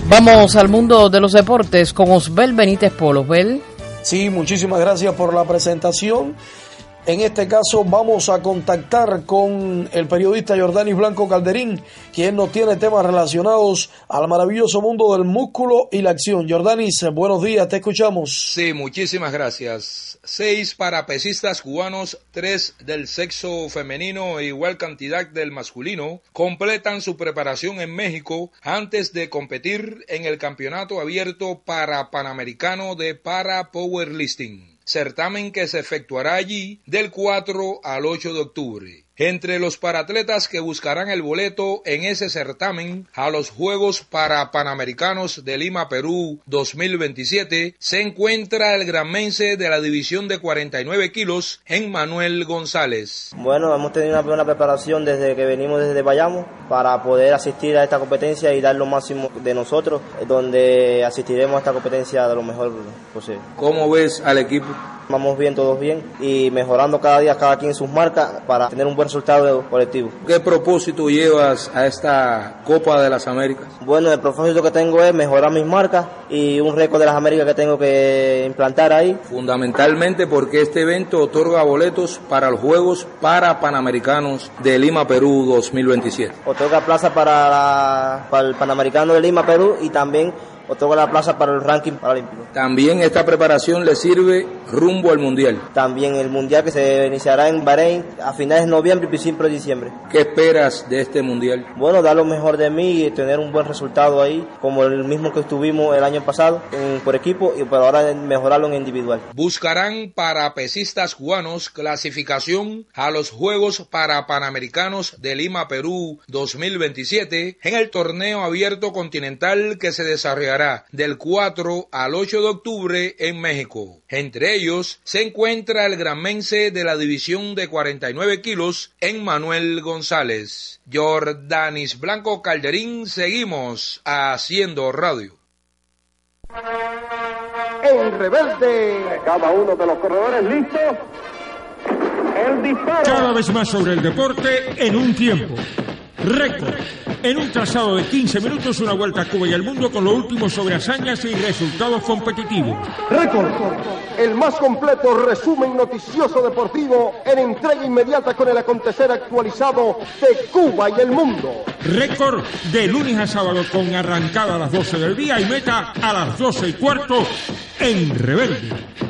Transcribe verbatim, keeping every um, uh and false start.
Vamos al mundo de los deportes con Osbel Benítez Polo. Osbel. Sí, muchísimas gracias por la presentación. En este caso vamos a contactar con el periodista Jordanis Blanco Calderín, quien nos tiene temas relacionados al maravilloso mundo del músculo y la acción. Jordanis, buenos días, te escuchamos. Sí, muchísimas gracias. Seis parapesistas cubanos, tres del sexo femenino e igual cantidad del masculino, completan su preparación en México antes de competir en el Campeonato Abierto para Panamericano de Para Powerlifting, certamen que se efectuará allí del cuatro al ocho de octubre. Entre los paratletas que buscarán el boleto en ese certamen a los Juegos para Panamericanos de Lima, Perú dos mil veintisiete, se encuentra el granmense de la división de cuarenta y nueve kilos, Emmanuel González. Bueno, hemos tenido una buena preparación desde que venimos desde Bayamo para poder asistir a esta competencia y dar lo máximo de nosotros, donde asistiremos a esta competencia de lo mejor posible. ¿Cómo ves al equipo? Vamos bien, todos bien, y mejorando cada día, cada quien sus marcas para tener un buen resultado colectivo. ¿Qué propósito llevas a esta Copa de las Américas? Bueno, el propósito que tengo es mejorar mis marcas y un récord de las Américas que tengo que implantar ahí. Fundamentalmente porque este evento otorga boletos para los Juegos para Panamericanos de Lima, Perú dos mil veintisiete. Otorga plaza para, la, para el Panamericano de Lima, Perú, y también otorga la plaza para el ranking paralímpico. También esta preparación le sirve rumbo al Mundial. También el Mundial que se iniciará en Bahrein a finales de noviembre y principios de diciembre. ¿Qué esperas de este Mundial? Bueno, dar lo mejor de mí y tener un buen resultado ahí, como el mismo que estuvimos el año pasado en, por equipo, y pero ahora mejorarlo en individual. Buscarán parapesistas cubanos clasificación a los Juegos para Panamericanos de Lima, Perú dos mil veintisiete en el torneo abierto continental que se desarrollará del cuatro al ocho de octubre en México. Entre ellos se encuentra el granmense de la división de cuarenta y nueve kilos, Emmanuel González. Jordanis Blanco Calderín, seguimos haciendo radio. En Rebelde, cada uno de los corredores listos. El disparo. Cada vez más sobre el deporte en un tiempo récord. En un trazado de quince minutos, una vuelta a Cuba y al mundo con lo último sobre hazañas y resultados competitivos. Récord, el más completo resumen noticioso deportivo en entrega inmediata con el acontecer actualizado de Cuba y el mundo. Récord de lunes a sábado con arrancada a las doce del día y meta a las doce y cuarto en Rebelde.